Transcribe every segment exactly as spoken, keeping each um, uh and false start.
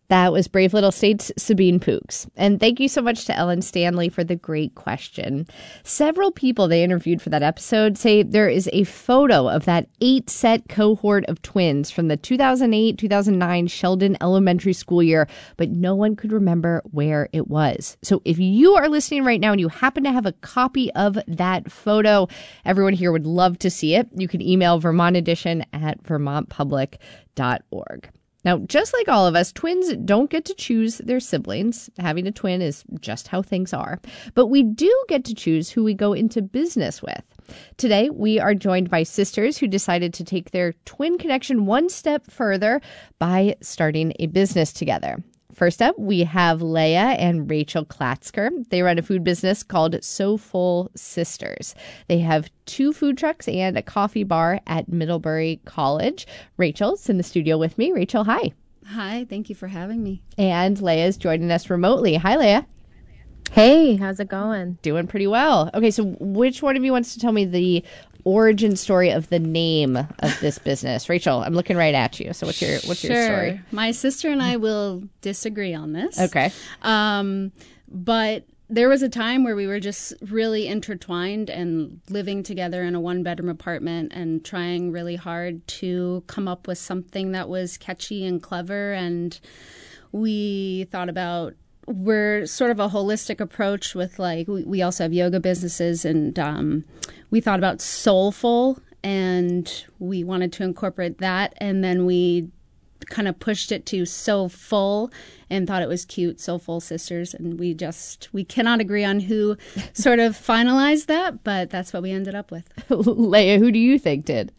That was Brave Little State's Sabine Pooks. And thank you so much to Ellen Stanley for the great question. Several people they interviewed for that episode say there is a photo of that eight-set cohort of twins from the two thousand eight two thousand nine Sheldon Elementary School year, but no one could remember where it was. So if you are listening right now and you happen to have a copy of that photo, everyone here would love to see it. You can email Vermont Edition at vermont public dot org. Now, just like all of us, twins don't get to choose their siblings. Having a twin is just how things are. But we do get to choose who we go into business with. Today, we are joined by sisters who decided to take their twin connection one step further by starting a business together. First up, we have Leah and Rachel Klatzker. They run a food business called So Full Sisters. They have two food trucks and a coffee bar at Middlebury College. Rachel's in the studio with me. Rachel, hi. Hi, thank you for having me. And Leah's joining us remotely. Hi, Leah. Hey, how's it going? Doing pretty well. Okay, so which one of you wants to tell me the origin story of the name of this business? Rachel, I'm looking right at you. So what's your what's sure. your story? My sister and I will disagree on this. Okay. Um, but there was a time where we were just really intertwined and living together in a one-bedroom apartment and trying really hard to come up with something that was catchy and clever. And we thought about we're sort of a holistic approach with like, we, we also have yoga businesses, and um, we thought about soulful, and we wanted to incorporate that. And then we kind of pushed it to so full and thought it was cute, Soulful Sisters. And we just, we cannot agree on who sort of finalized that, but that's what we ended up with. Leah, who do you think did?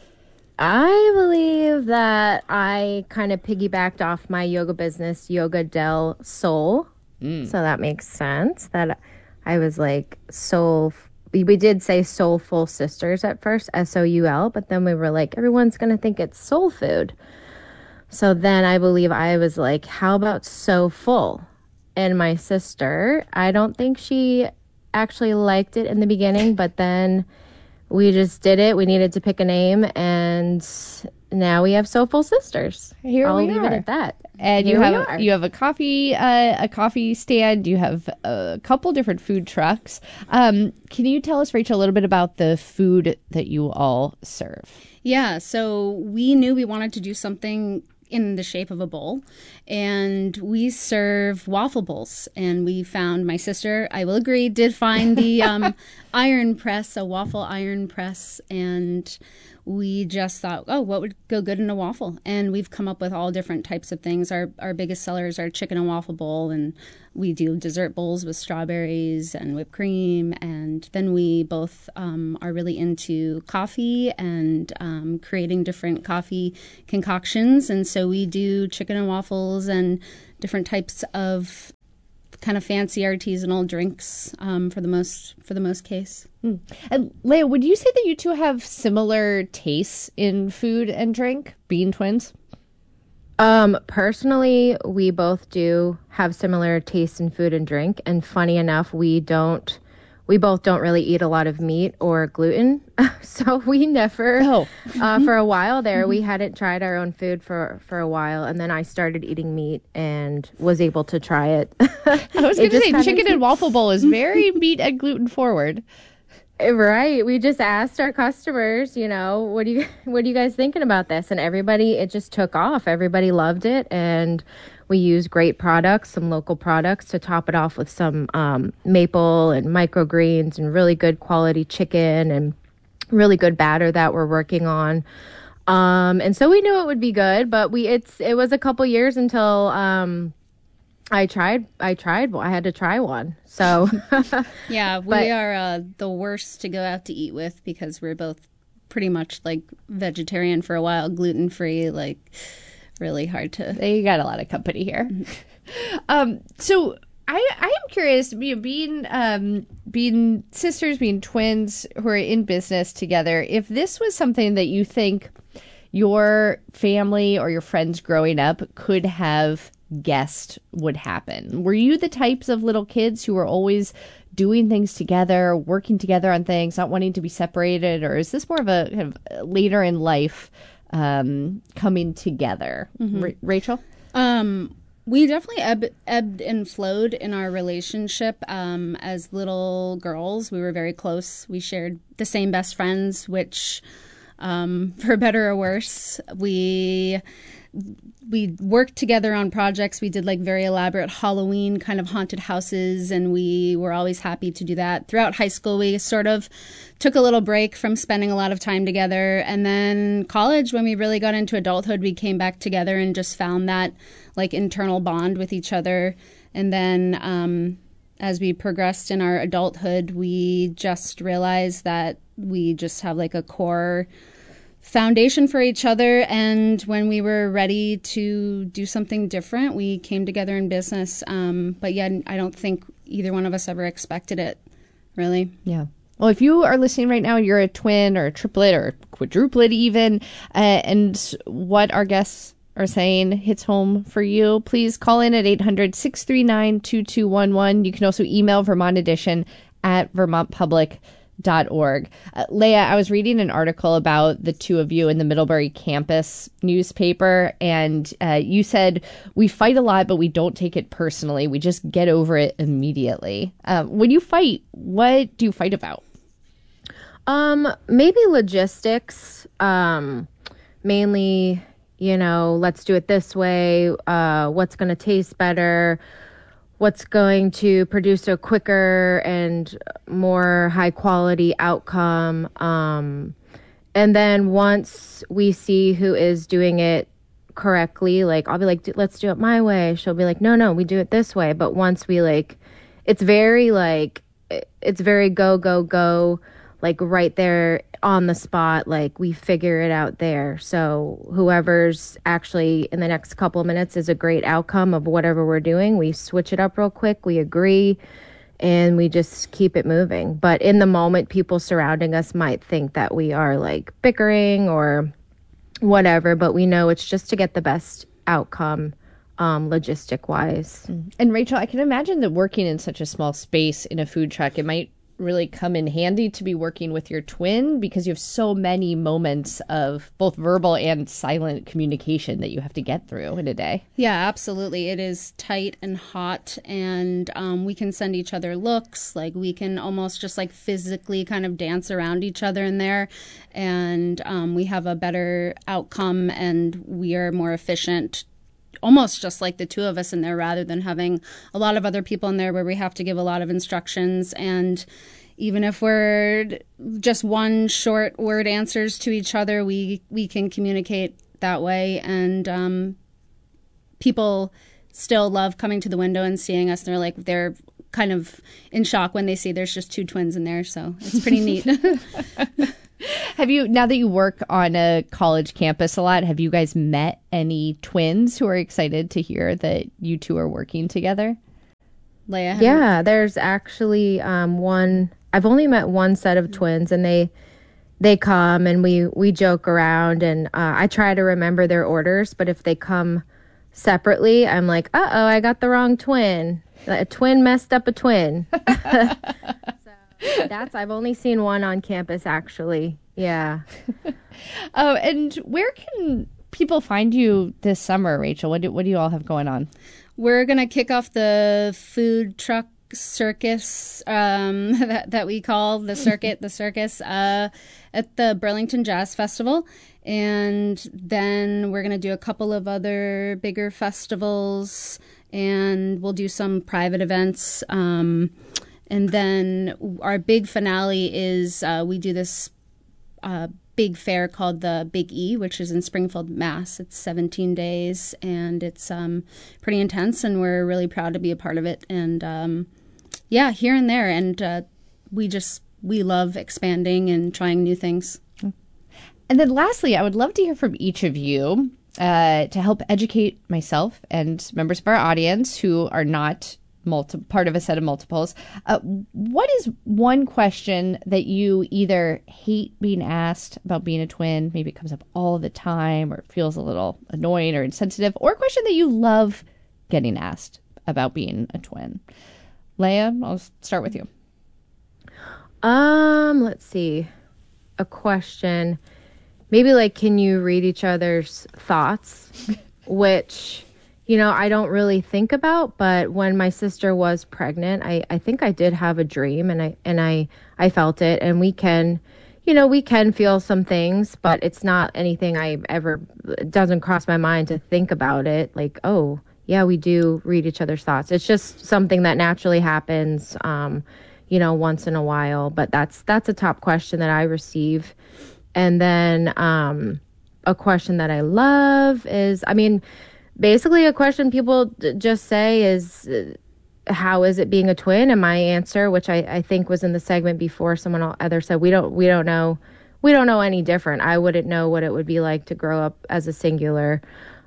I believe that I kind of piggybacked off my yoga business, Yoga Del Soul. Mm. So that makes sense that I was like soul. We, we did say Soulful Sisters at first, S O U L, but then we were like, everyone's going to think it's soul food. So then I believe I was like, how about So Full? And my sister, I don't think she actually liked it in the beginning, but then we just did it. We needed to pick a name, and now we have Soulful Sisters. Here I'll we leave are. it at that. And Here you we have are. you have a coffee uh, a coffee stand. You have a couple different food trucks. Um, can you tell us, Rachel, a little bit about the food that you all serve? Yeah, so we knew we wanted to do something in the shape of a bowl, and we serve waffle bowls. And we found, my sister, I will agree, did find the um, iron press, a waffle iron press, and we just thought, oh, what would go good in a waffle? And we've come up with all different types of things. Our our biggest sellers are chicken and waffle bowl, and we do dessert bowls with strawberries and whipped cream. And then we both um, are really into coffee and um, creating different coffee concoctions. And so we do chicken and waffles and different types of kind of fancy artisanal drinks um, for the most for the most case. Mm. And Leah, would you say that you two have similar tastes in food and drink, being twins? Um, personally, we both do have similar tastes in food and drink. And funny enough, we don't, we both don't really eat a lot of meat or gluten. So we never, oh. uh, for a while there, we hadn't tried our own food for, for a while. And then I started eating meat and was able to try it. I was going to say, chicken and waffle bowl is very meat and gluten forward. Right. We just asked our customers, you know, what do you what are you guys thinking about this? And everybody, it just took off. Everybody loved it. And we use great products, some local products, to top it off with some um, maple and microgreens and really good quality chicken and really good batter that we're working on. Um, and so we knew it would be good, but we it's it was a couple years until um, I tried. I tried. I had to try one. So yeah, we but, are uh, the worst to go out to eat with because we're both pretty much like vegetarian for a while, gluten free, like really hard to. You got a lot of company here. um, so I I am curious, you know, being um being sisters, being twins who are in business together, if this was something that you think your family or your friends growing up could have guessed would happen. Were you the types of little kids who were always doing things together, working together on things, not wanting to be separated? Or is this more of a kind of later in life um, coming together? Mm-hmm. R- Rachel? Um, We definitely ebb, ebbed and flowed in our relationship. Um, as little girls, we were very close. We shared the same best friends, which, um, for better or worse, we we worked together on projects. We did like very elaborate Halloween kind of haunted houses, and we were always happy to do that. Throughout high school, we sort of took a little break from spending a lot of time together. And then college, when we really got into adulthood, we came back together and just found that like internal bond with each other. And then um, as we progressed in our adulthood, we just realized that we just have like a core foundation for each other. And when we were ready to do something different, we came together in business. Um, but yeah, I don't think either one of us ever expected it, really. Yeah. Well, if you are listening right now, you're a twin or a triplet or a quadruplet even, uh, and what our guests are saying hits home for you, please call in at eight hundred, six three nine, two two one one. You can also email Vermont Edition at vermont public dot org. Uh, Leah, I was reading an article about the two of you in the Middlebury campus newspaper, and uh, you said, we fight a lot, but we don't take it personally. We just get over it immediately. Uh, when you fight, what do you fight about? Um, maybe logistics, um, mainly, you know, let's do it this way. Uh, what's going to taste better? What's going to produce a quicker and more high quality outcome. Um, and then once we see who is doing it correctly, like I'll be like, let's do it my way. She'll be like, no, no, we do it this way. But once we like, it's very like, it's very go, go, go, like right there on the spot, like we figure it out there. So whoever's actually in the next couple of minutes is a great outcome of whatever we're doing. We switch it up real quick. We agree and we just keep it moving. But in the moment, people surrounding us might think that we are like bickering or whatever, but we know it's just to get the best outcome um, logistic wise. And Rachel, I can imagine that working in such a small space in a food truck, it might really come in handy to be working with your twin because you have so many moments of both verbal and silent communication that you have to get through in a day. Yeah, absolutely. It is tight and hot, and um, we can send each other looks. Like we can almost just like physically kind of dance around each other in there, and um, we have a better outcome and we are more efficient, almost just like the two of us in there rather than having a lot of other people in there where we have to give a lot of instructions. And even if we're just one short word answers to each other, we, we can communicate that way. And um, people still love coming to the window and seeing us. They're like, they're kind of in shock when they see there's just two twins in there. So it's pretty neat. Have you, now that you work on a college campus a lot, have you guys met any twins who are excited to hear that you two are working together? Leah? Yeah, there's actually um, one, I've only met one set of twins, and they they come and we, we joke around, and uh, I try to remember their orders, but if they come separately, I'm like, uh-oh, I got the wrong twin. A twin messed up a twin. That's, I've only seen one on campus, actually. Yeah. Oh, and where can people find you this summer, Rachel? What do, what do you all have going on? We're going to kick off the food truck circus um, that, that we call the circuit, the circus, uh, at the Burlington Jazz Festival. And then we're going to do a couple of other bigger festivals, and we'll do some private events. Um, and then our big finale is uh, we do this uh, big fair called the Big E, which is in Springfield, Mass. It's seventeen days, and it's um, pretty intense, and we're really proud to be a part of it. And um, yeah, here and there. And uh, we just, we love expanding and trying new things. And then lastly, I would love to hear from each of you uh, to help educate myself and members of our audience who are not multi- part of a set of multiples. Uh, what is one question that you either hate being asked about being a twin, maybe it comes up all the time or feels a little annoying or insensitive, or a question that you love getting asked about being a twin? Leah, I'll start with you. Um, let's see. A question. Maybe like, can you read each other's thoughts? Which you know, I don't really think about, but when my sister was pregnant, I, I think I did have a dream and I, and I, I felt it, and we can, you know, we can feel some things, but it's not anything I ever, it doesn't cross my mind to think about it. Like, oh yeah, we do read each other's thoughts. It's just something that naturally happens, um, you know, once in a while, but that's, that's a top question that I receive. And then, um, a question that I love is, I mean, basically, a question people d- just say is, uh, "How is it being a twin?" And my answer, which I, I think was in the segment before, someone other said, "We don't we don't know we don't know any different." I wouldn't know what it would be like to grow up as a singular.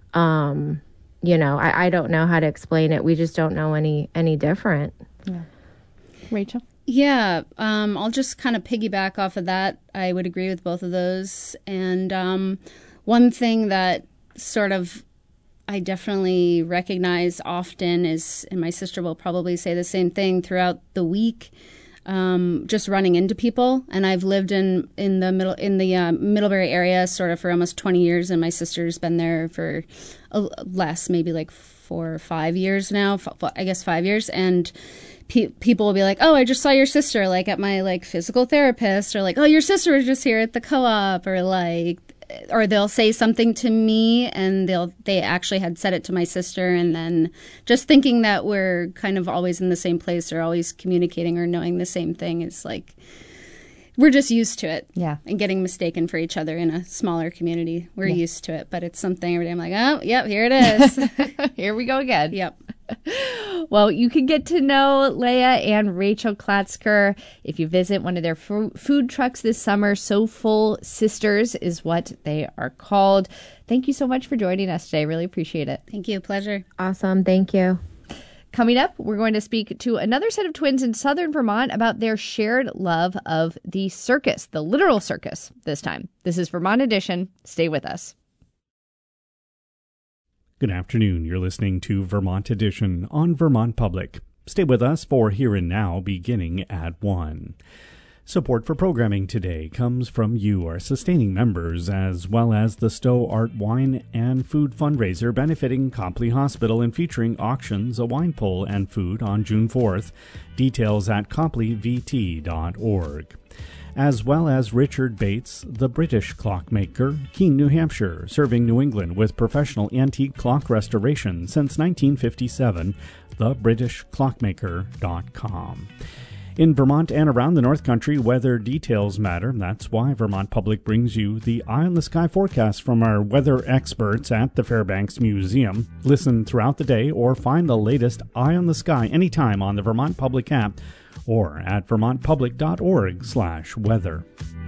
Um, you know, I, I don't know how to explain it. We just don't know any any different. Yeah. Rachel? Yeah, um, I'll just kind of piggyback off of that. I would agree with both of those. And um, one thing that sort of I definitely recognize often is, and my sister will probably say the same thing throughout the week, um, just running into people. And I've lived in, in the middle in the uh, Middlebury area sort of for almost twenty years, and my sister's been there for a, less, maybe like four or five years now. F- I guess five years, and pe- people will be like, "Oh, I just saw your sister like at my like physical therapist," or like, "Oh, your sister was just here at the co-op," or like. Or they'll say something to me and they'll they actually had said it to my sister, and then just thinking that we're kind of always in the same place or always communicating or knowing the same thing is like, we're just used to it. Yeah. And getting mistaken for each other in a smaller community. We're yeah. used to it, but it's something every day I'm like, oh, yep, here it is. Here we go again. Yep. Well, you can get to know Leah and Rachel Klatzker if you visit one of their f- food trucks this summer. Soulful Sisters is what they are called. Thank you so much for joining us today. Really appreciate it. Thank you. Pleasure. Awesome. Thank you. Coming up, we're going to speak to another set of twins in southern Vermont about their shared love of the circus, the literal circus this time. This is Vermont Edition. Stay with us. Good afternoon. You're listening to Vermont Edition on Vermont Public. Stay with us for Here and Now beginning at one. Support for programming today comes from you, our sustaining members, as well as the Stowe Art Wine and Food fundraiser benefiting Copley Hospital and featuring auctions, a wine pull, and food on June fourth. Details at copley v t dot org. As well as Richard Bates, the British clockmaker, Keene, New Hampshire, serving New England with professional antique clock restoration since nineteen fifty-seven, the british clockmaker dot com. In Vermont and around the North Country, weather details matter. That's why Vermont Public brings you the Eye on the Sky forecast from our weather experts at the Fairbanks Museum. Listen throughout the day or find the latest Eye on the Sky anytime on the Vermont Public app or at vermont public dot org slash weather.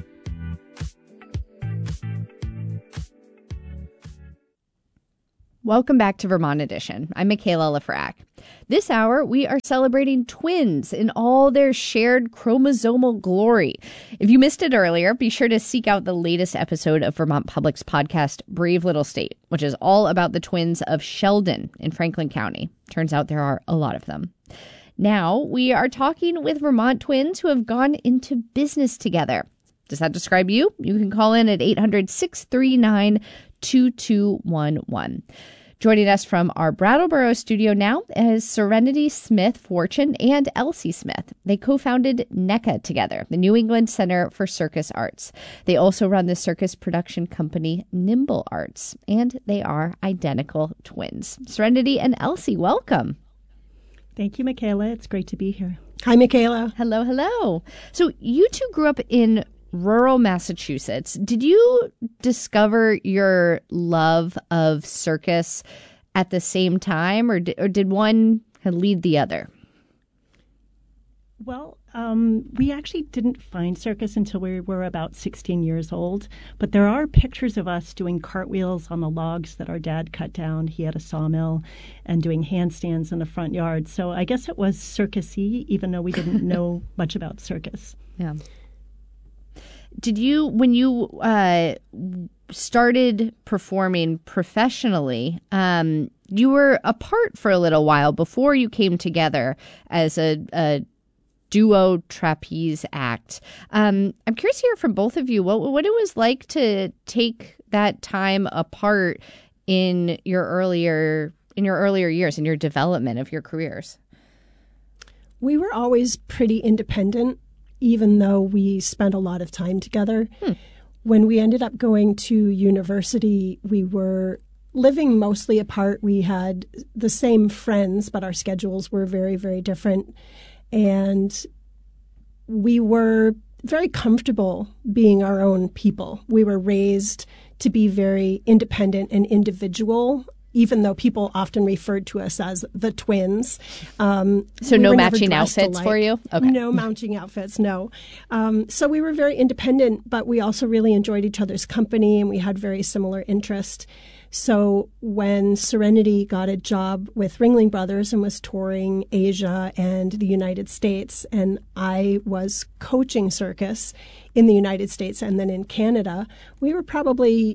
Welcome back to Vermont Edition. I'm Michaela Lefrak. This hour, we are celebrating twins in all their shared chromosomal glory. If you missed it earlier, be sure to seek out the latest episode of Vermont Public's podcast, Brave Little State, which is all about the twins of Sheldon in Franklin County. Turns out there are a lot of them. Now, we are talking with Vermont twins who have gone into business together. Does that describe you? You can call in at eight hundred, six three nine, two two one one. Joining us from our Brattleboro studio now is Serenity Smith Fortune and Elsie Smith. They co-founded NECA together, the New England Center for Circus Arts. They also run the circus production company Nimble Arts, and they are identical twins. Serenity and Elsie, welcome. Thank you, Michaela. It's great to be here. Hi, Michaela. Hello, hello. So you two grew up in rural Massachusetts. Did you discover your love of circus at the same time, or did, or did one lead the other? Well, um, we actually didn't find circus until we were about sixteen years old, but there are pictures of us doing cartwheels on the logs that our dad cut down. He had a sawmill, and doing handstands in the front yard. So I guess it was circus-y, even though we didn't know much about circus. Yeah. Did you, when you uh, started performing professionally, um, you were apart for a little while before you came together as a, a duo trapeze act. Um, I'm curious to hear from both of you what, what it was like to take that time apart in your earlier in your earlier years, in your development of your careers? We were always pretty independent, even though we spent a lot of time together. Hmm. When we ended up going to university, we were living mostly apart. We had the same friends, but our schedules were very, very different. And we were very comfortable being our own people. We were raised to be very independent and individual, even though people often referred to us as the twins. Um, so we no matching outfits alike. for you? Okay. No matching outfits, no. Um, so we were very independent, but we also really enjoyed each other's company, and we had very similar interests. So when Serenity got a job with Ringling Brothers and was touring Asia and the United States, and I was coaching circus in the United States and then in Canada, we were probably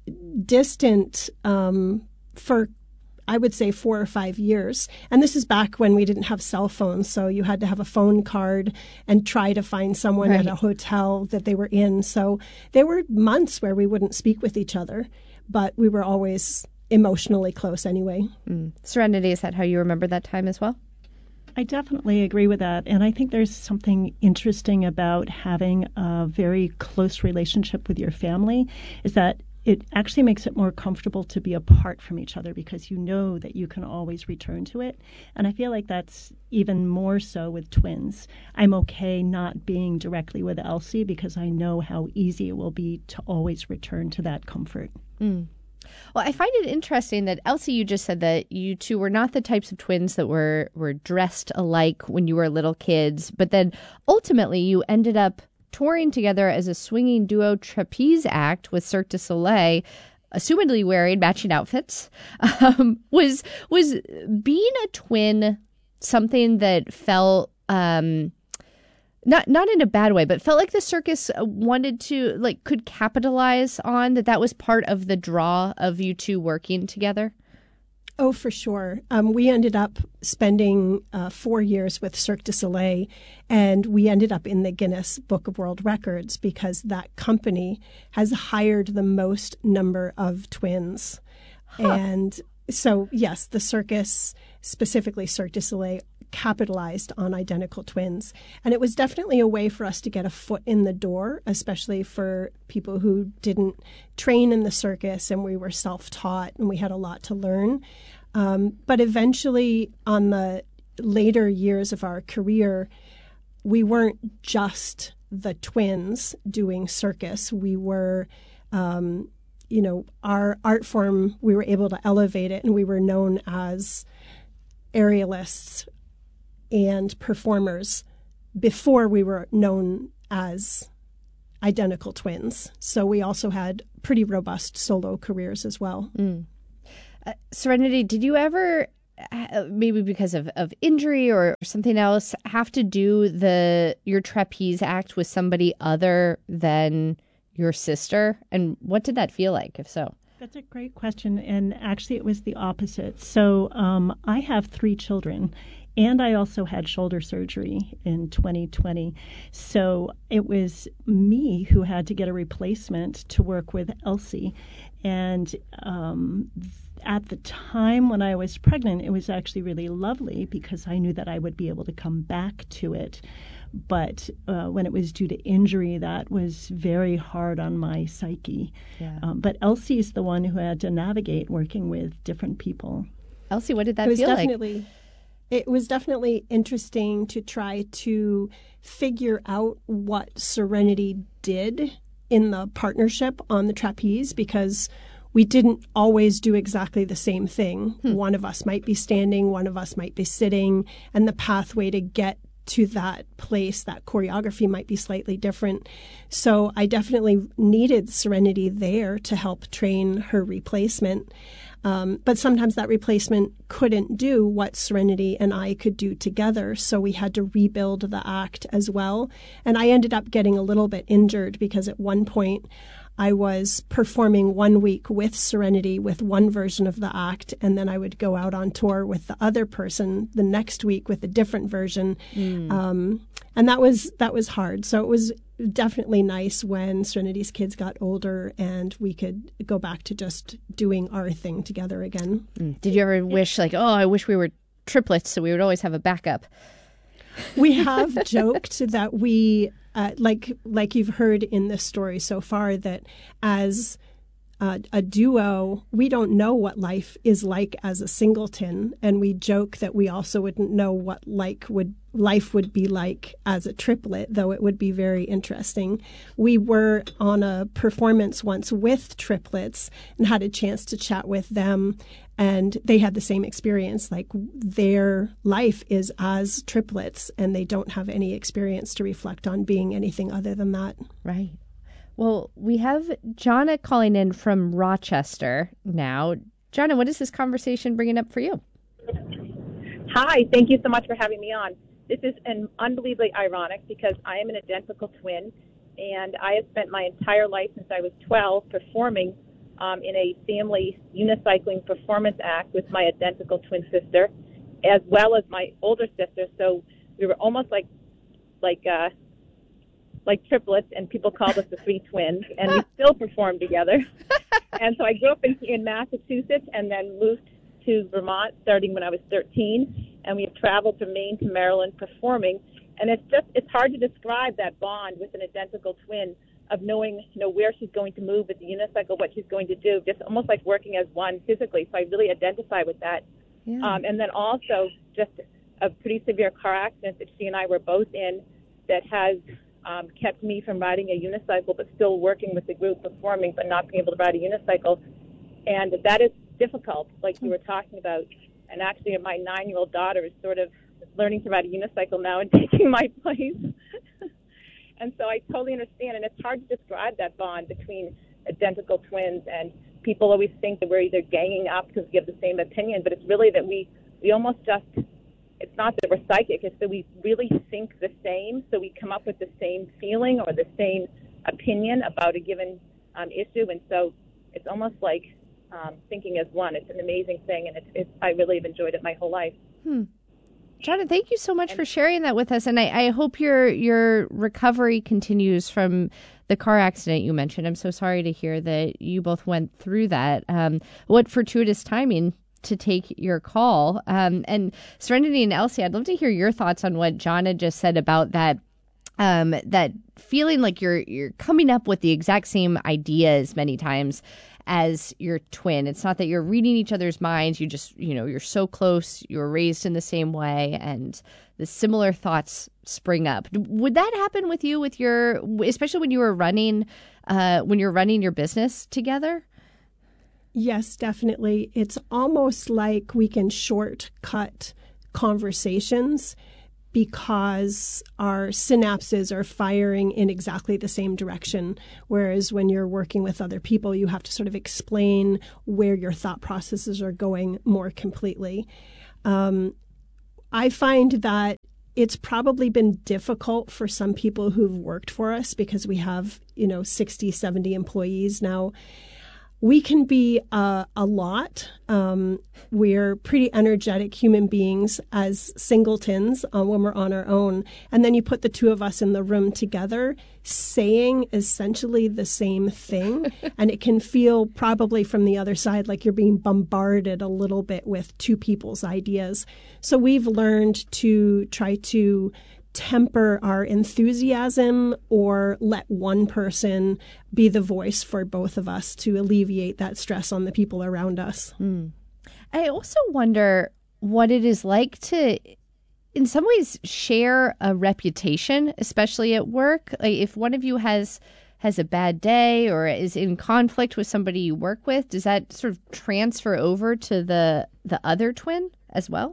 distant um, for, I would say, four or five years. And this is back when we didn't have cell phones, so you had to have a phone card and try to find someone right. at a hotel that they were in. So there were months where we wouldn't speak with each other, but we were always emotionally close anyway. Mm. Serenity, is that how you remember that time as well? I definitely agree with that. And I think there's something interesting about having a very close relationship with your family, is that it actually makes it more comfortable to be apart from each other because you know that you can always return to it. And I feel like that's even more so with twins. I'm okay not being directly with Elsie because I know how easy it will be to always return to that comfort. Mm. Well, I find it interesting that, Elsie, you just said that you two were not the types of twins that were, were dressed alike when you were little kids, but then ultimately you ended up touring together as a swinging duo trapeze act with Cirque du Soleil, assumedly wearing matching outfits. Um, was was being a twin something that felt um, not not in a bad way, but felt like the circus wanted to, like, could capitalize on that? That was part of the draw of you two working together. Oh, for sure. Um, we ended up spending uh, four years with Cirque du Soleil, and we ended up in the Guinness Book of World Records because that company has hired the most number of twins. Huh. And so, yes, the circus, specifically Cirque du Soleil, capitalized on identical twins. And it was definitely a way for us to get a foot in the door, especially for people who didn't train in the circus, and we were self-taught and we had a lot to learn. Um, but eventually, on the later years of our career, we weren't just the twins doing circus. We were, um, you know, our art form, we were able to elevate it, and we were known as aerialists and performers before we were known as identical twins. So we also had pretty robust solo careers as well. Mm. Uh, Serenity, did you ever, uh, maybe because of, of injury or something else, have to do the your trapeze act with somebody other than your sister? And what did that feel like, if so? That's a great question. And actually, it was the opposite. So um, I have three children, and I also had shoulder surgery in twenty twenty. So it was me who had to get a replacement to work with Elsie. And um, at the time when I was pregnant, it was actually really lovely because I knew that I would be able to come back to it. But uh, when it was due to injury, that was very hard on my psyche. Yeah. Um, but Elsie is the one who had to navigate working with different people. Elsie, what did that it was feel definitely, like? It was definitely interesting to try to figure out what Serenity did in the partnership on the trapeze, because we didn't always do exactly the same thing. Hmm. One of us might be standing, one of us might be sitting, and the pathway to get to that place, that choreography might be slightly different. So I definitely needed Serenity there to help train her replacement. Um, but sometimes that replacement couldn't do what Serenity and I could do together. So we had to rebuild the act as well. And I ended up getting a little bit injured because at one point I was performing one week with Serenity with one version of the act, and then I would go out on tour with the other person the next week with a different version. Mm. Um, and that was that was hard. So it was definitely nice when Serenity's kids got older and we could go back to just doing our thing together again. Mm. Did you ever wish, like, oh, I wish we were triplets so we would always have a backup? We have joked that we, uh, like like you've heard in this story so far, that as uh, a duo, we don't know what life is like as a singleton, and we joke that we also wouldn't know what like would life would be like as a triplet, though it would be very interesting. We were on a performance once with triplets and had a chance to chat with them, and they had the same experience. Like, their life is as triplets, and they don't have any experience to reflect on being anything other than that. Right. Well, we have Jonna calling in from Rochester now. Jonna, what is this conversation bringing up for you? Hi, thank you so much for having me on. This is an unbelievably ironic because I am an identical twin, and I have spent my entire life since I was twelve performing um, in a family unicycling performance act with my identical twin sister, as well as my older sister. So we were almost like like uh, like triplets, and people called us the three twins, and we still perform together. And so I grew up in, in Massachusetts and then moved to Vermont starting when I was thirteen, and we have traveled from Maine to Maryland performing. And it's just, it's hard to describe that bond with an identical twin of knowing, you know, where she's going to move with the unicycle, what she's going to do, just almost like working as one physically. So I really identify with that. Yeah. Um, and then also just a pretty severe car accident that she and I were both in that has um, kept me from riding a unicycle, but still working with the group performing, but not being able to ride a unicycle. And that is difficult, like you were talking about. And actually, my nine-year-old daughter is sort of learning to ride a unicycle now and taking my place. And so I totally understand. And it's hard to describe that bond between identical twins. And people always think that we're either ganging up because we have the same opinion, but it's really that we, we almost just, it's not that we're psychic, it's that we really think the same. So we come up with the same feeling or the same opinion about a given um, issue. And so it's almost like Um, thinking as one. It's an amazing thing, and it's, it's, I really have enjoyed it my whole life. Hmm. Jonna, thank you so much and, for sharing that with us, and I, I hope your your recovery continues from the car accident you mentioned. I'm so sorry to hear that you both went through that. Um, what fortuitous timing to take your call. Um, and Serenity and Elsie, I'd love to hear your thoughts on what Jonna just said about that Um, that feeling like you're you're coming up with the exact same ideas many times as your twin. It's not that you're reading each other's minds. You just, you know, you're so close. You were raised in the same way, and the similar thoughts spring up. Would that happen with you, with your, especially when you were running, uh, when you're running your business together? Yes, definitely. It's almost like we can shortcut conversations because our synapses are firing in exactly the same direction. Whereas when you're working with other people, you have to sort of explain where your thought processes are going more completely. Um, I find that it's probably been difficult for some people who've worked for us because we have, you know, sixty, seventy employees now. We can be uh, a lot. Um, we're pretty energetic human beings as singletons uh, when we're on our own. And then you put the two of us in the room together saying essentially the same thing. And it can feel probably from the other side like you're being bombarded a little bit with two people's ideas. So we've learned to try to temper our enthusiasm or let one person be the voice for both of us to alleviate that stress on the people around us. Mm. I also wonder what it is like to, in some ways, share a reputation, especially at work. Like if one of you has has a bad day or is in conflict with somebody you work with, does that sort of transfer over to the the other twin as well?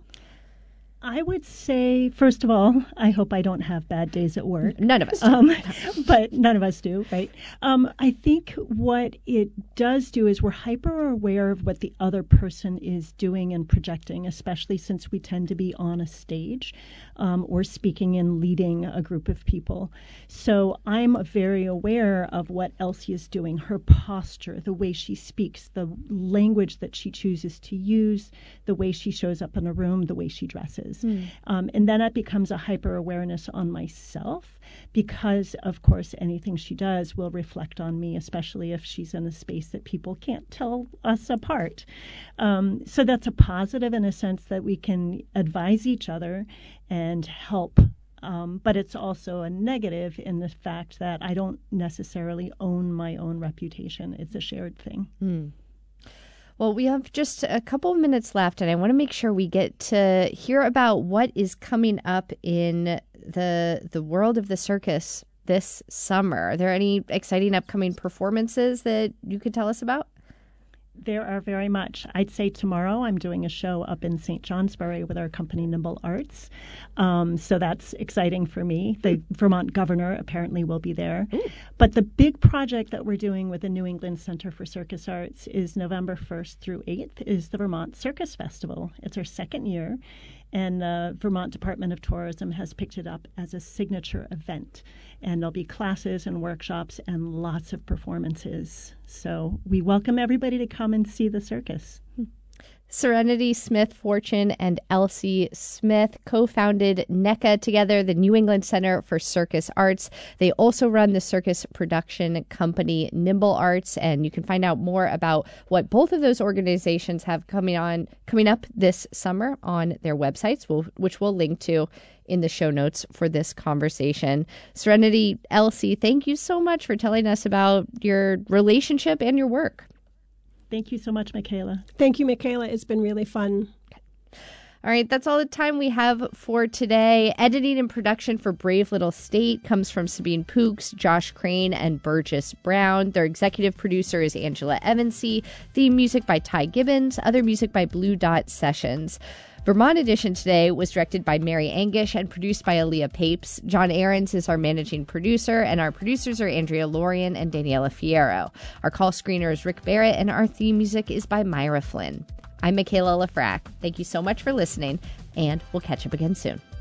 I would say, first of all, I hope I don't have bad days at work. None of us do. Um, but none of us do, right? Um, I think what it does do is we're hyper aware of what the other person is doing and projecting, especially since we tend to be on a stage um, or speaking and leading a group of people. So I'm very aware of what Elsie is doing, her posture, the way she speaks, the language that she chooses to use, the way she shows up in a room, the way she dresses. is. Mm. Um, and then it becomes a hyper awareness on myself because, of course, anything she does will reflect on me, especially if she's in a space that people can't tell us apart. Um, so that's a positive in a sense that we can advise each other and help. Um, but it's also a negative in the fact that I don't necessarily own my own reputation. It's a shared thing. Mm. Well, we have just a couple of minutes left, and I want to make sure we get to hear about what is coming up in the the world of the circus this summer. Are there any exciting upcoming performances that you could tell us about? There are very much. I'd say tomorrow I'm doing a show up in Saint Johnsbury with our company Nimble Arts. Um, so that's exciting for me. The Vermont governor apparently will be there. Ooh. But the big project that we're doing with the New England Center for Circus Arts is November first through eighth is the Vermont Circus Festival. It's our second year. And the Vermont Department of Tourism has picked it up as a signature event. And there'll be classes and workshops and lots of performances. So we welcome everybody to come and see the circus. Serenity Smith Fortune and Elsie Smith co-founded NECA together, the New England Center for Circus Arts. They also run the circus production company Nimble Arts, and you can find out more about what both of those organizations have coming on coming up this summer on their websites, which we'll link to in the show notes for this conversation. Serenity, Elsie, thank you so much for telling us about your relationship and your work. Thank you so much, Michaela. Thank you, Michaela. It's been really fun. All right, that's all the time we have for today. Editing and production for Brave Little State comes from Sabine Pooks, Josh Crane, and Burgess Brown. Their executive producer is Angela Evansy. Theme music by Ty Gibbons. Other music by Blue Dot Sessions. Vermont Edition today was directed by Mary Angish and produced by Aaliyah Papes. John Ahrens is our managing producer, and our producers are Andrea Lorian and Daniela Fierro. Our call screener is Rick Barrett, and our theme music is by Myra Flynn. I'm Michaela Lafrac. Thank you so much for listening, and we'll catch up again soon.